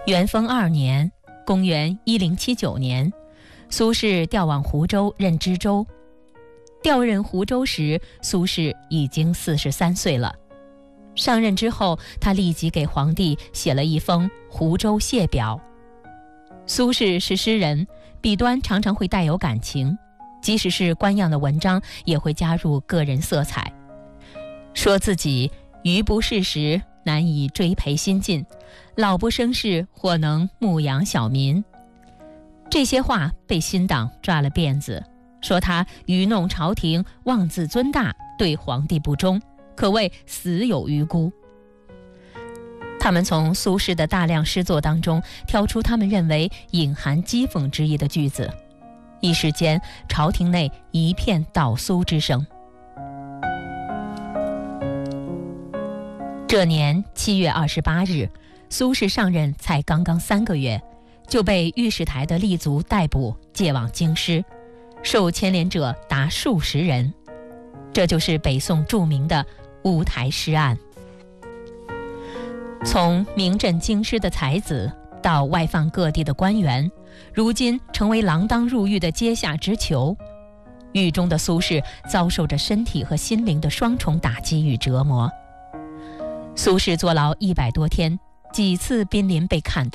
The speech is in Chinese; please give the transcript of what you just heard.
元丰2年，公元1079年，苏轼调往湖州任知州。调任湖州时，苏轼已经43岁了。上任之后，他立即给皇帝写了一封湖州谢表。苏轼是诗人，笔端常常会带有感情，即使是官样的文章，也会加入个人色彩，说自己余不事时，难以追陪新进，老不生事，或能牧养小民。这些话被新党抓了辫子，说他愚弄朝廷，妄自尊大，对皇帝不忠，可谓死有余辜。他们从苏轼的大量诗作当中挑出他们认为隐含讥讽之意的句子，一时间朝廷内一片悼苏之声。这年7月28日，苏轼上任才刚刚3个月，就被御史台的吏卒逮捕，借往京师，受牵连者达数十人。这就是北宋著名的乌台诗案。从名震京师的才子到外放各地的官员，如今成为锒铛入狱的阶下之囚。狱中的苏轼遭受着身体和心灵的双重打击与折磨。苏轼坐牢100多天，几次濒临被砍